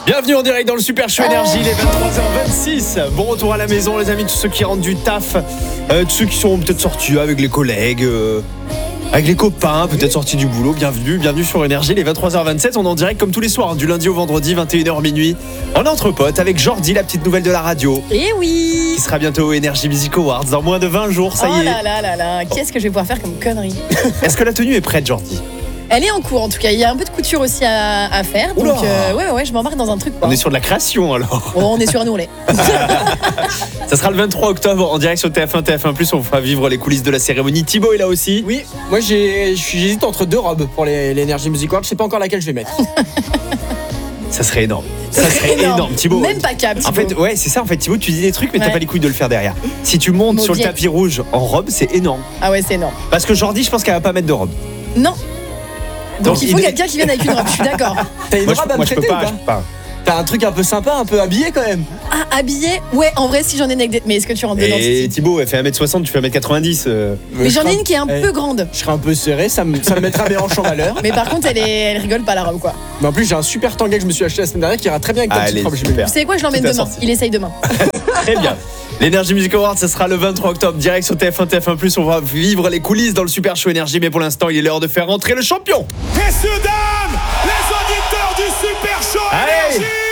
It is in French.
Bienvenue en direct dans le Super Show Énergie, il est 23h26. Bon retour à la maison les amis, tous ceux qui rentrent du taf, tous ceux qui sont peut-être sortis avec les collègues, avec les copains, peut-être sortis du boulot. Bienvenue sur Énergie, il est 23h27. On est en direct comme tous les soirs, du lundi au vendredi, 21h minuit. On est entre potes avec Jordi, la petite nouvelle de la radio. Et oui, Qui sera bientôt au Energy Music Awards dans moins de 20 jours, ça y est. Oh là, qu'est-ce que je vais pouvoir faire comme connerie. Est-ce que la tenue est prête, Jordi? Elle est en cours en tout cas, il y a un peu de couture aussi à faire. Oula. Donc ouais, je m'embarque dans un truc. On est sur de la création alors. Oh, on est sur un ourlet. Ça sera le 23 octobre en direct sur TF1, TF1+. On fera vivre les coulisses de la cérémonie. Thibaut est là aussi. Oui, moi j'hésite entre deux robes pour l'Energy Music Awards. Je sais pas encore laquelle je vais mettre. Ça serait énorme. Ça serait énorme, Thibaut. Même pas cap, Thibaut. En fait, ouais, c'est ça. En fait, Thibaut, tu dis des trucs, mais t'as Ouais. pas les couilles de le faire derrière. Si tu montes sur le Mauviette. tapis rouge en robe, c'est énorme. Ah ouais, c'est énorme. Parce que Jordi, je pense qu'elle va pas mettre de robe. Non. Donc il faut il- quelqu'un qui vienne avec une robe, je suis d'accord. T'as une Moi, robe à me moi, je peux prêter ou pas. Je pas peux pas. T'as un truc un peu sympa, un peu habillé quand même. Ah, habillé. Ouais, en vrai, si j'en ai une avec des... Mais est-ce que tu rentres dedans, Et Titi? Thibaut, elle fait 1m60, tu fais 1m90. Mais j'en ai une qui est un peu grande. Je serai un peu serré, ça me mettra mes hanches en valeur. Mais par contre, elle rigole pas la robe, quoi. Mais en plus, j'ai un super tanguay que je me suis acheté la semaine dernière qui ira très bien avec ta Ah, petite elle est robe. super. Vous savez quoi, je l'emmène Tout demain. assorti. Il essaye demain. Très bien. L'Energy Music Awards, ça sera le 23 octobre, direct sur TF1, TF1+. On va vivre les coulisses dans le Super Show Énergie. Mais pour l'instant, il est l'heure de faire rentrer le champion. Messieurs, dames, les auditeurs du Super Show Allez. Énergie,